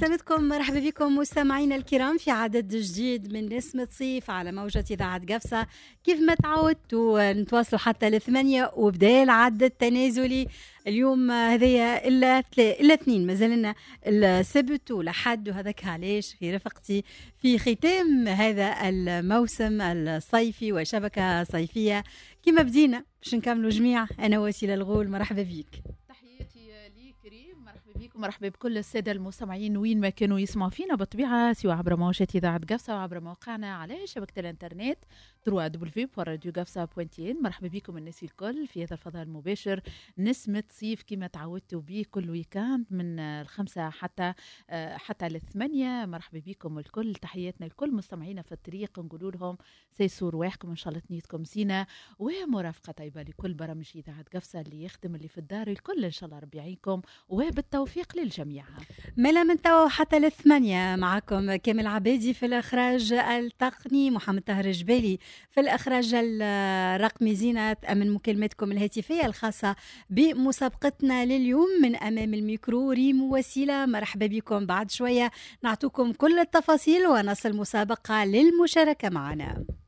سلامتكم، مرحبا بكم مستمعينا الكرام في عدد جديد من نسمة صيف على موجة إذاعة قفصة. كيف ما تعودتوا نتواصلوا حتى ل8 وبداية العد التنازلي. اليوم هذايا إلا اثنين، مازالنا السبت ولحد، وهذاك علاش في رفقتي في ختام هذا الموسم الصيفي وشبكة صيفية. كما بدينا باش نكملوا جميع. أنا وسيلة الغول، مرحبا بيك. مرحبا بكل السادة المستمعين وين ما كانوا يسمعوا فينا بالطبيعة، سواء عبر موجات إذاعة قفصة وعبر موقعنا على شبكة الانترنت www.radioqafsa.in. مرحبا بكم الناس الكل في هذا الفضاء المباشر، نسمة صيف كما تعودتوا به كل ويكاند من 5 حتى 8. مرحبا بكم الكل، تحياتنا لكل مستمعينا في الطريق، نقولوا لهم سيسور رواحكم ان شاء الله تنيتكم زينة ومرافقة طيبة لكل برامج إذاعة قفصة اللي يخدم اللي في الدار الكل، ان شاء الله ربي يعينكم وبالتوفيق للجميع. ملا من توا حتى 8 معكم كامل عبادي في الإخراج التقني، محمد طاهر الجبالي في الإخراج الرقمي. زينة تأمن مكالماتكم الهاتفية الخاصة بمسابقتنا لليوم. من أمام الميكرو ريم وسيلة، مرحبا بكم. بعد شوية نعطوكم كل التفاصيل ونصل المسابقة للمشاركة معنا.